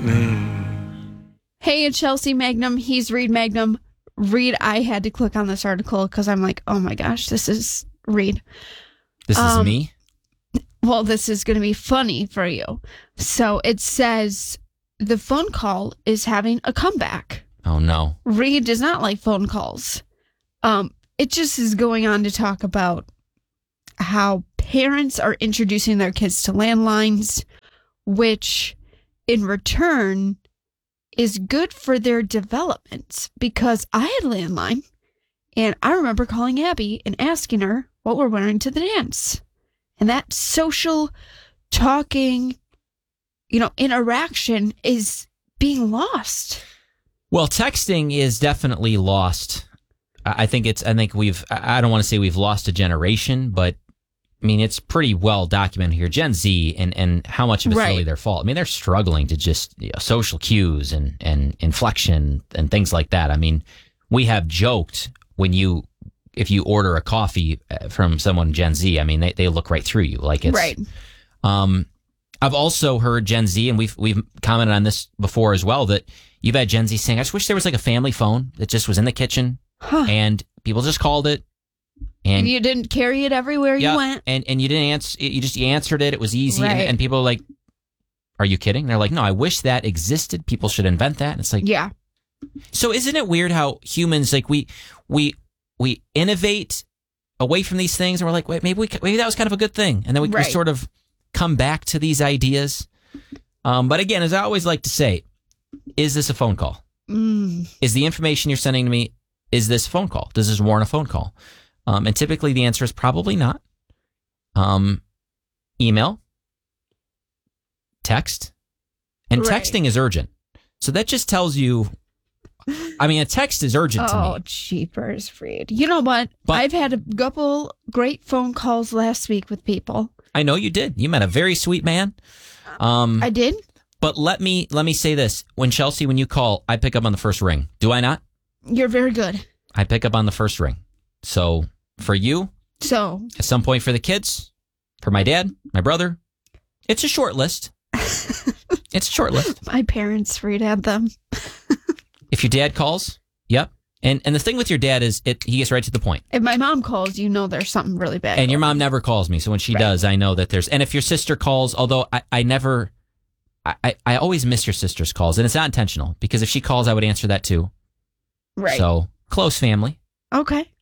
Hey, it's Chelsea Magnum. He's Reed Magnum. Reed, I had to click on this article because I'm like, oh my gosh, this is Reed. This is me? Well, this is going to be funny for you. So it says the phone call is having a comeback. Oh, no. Reed does not like phone calls. It just is going on to talk about how parents are introducing their kids to landlines, which in return is good for their development, because I had a landline and I remember calling Abby and asking her what we're wearing to the dance. And that social talking, interaction is being lost. Well, texting is definitely lost. I don't want to say we've lost a generation, but I mean, it's pretty well documented here. Gen Z and how much of it's really their fault. I mean, they're struggling to just social cues and inflection and things like that. I mean, we have joked if you order a coffee from someone Gen Z, I mean, they look right through you. Like it's right. I've also heard Gen Z, and we've commented on this before as well, that you've had Gen Z saying, I just wish there was like a family phone that just was in the kitchen and people just called it. And you didn't carry it everywhere you went. And you didn't answer, you answered it. It was easy. Right. And people are like, are you kidding? They're like, no, I wish that existed. People should invent that. And it's like, yeah. So isn't it weird how humans, like we innovate away from these things and we're like, wait, maybe that was kind of a good thing. And then we sort of come back to these ideas. But again, as I always like to say, is this a phone call? Is the information you're sending to me, is this a phone call? Does this warrant a phone call? And typically the answer is probably not. Email, text, and texting is urgent. So that just tells you, I mean, a text is urgent to me. Oh, jeepers, Reed. You know what? I've had a couple great phone calls last week with people. I know you did. You met a very sweet man. I did. But let me say this. When you call, I pick up on the first ring. Do I not? You're very good. I pick up on the first ring. So for you, at some point for the kids, for my dad, my brother, it's a short list. It's a short list. My parents, Reed, had them. If your dad calls, yep. And the thing with your dad is he gets right to the point. If my mom calls, there's something really bad. And your mom never calls me. So when she does, I know that there's, and if your sister calls, although I always miss your sister's calls, and it's not intentional, because if she calls, I would answer that too. Right. So close family. Okay.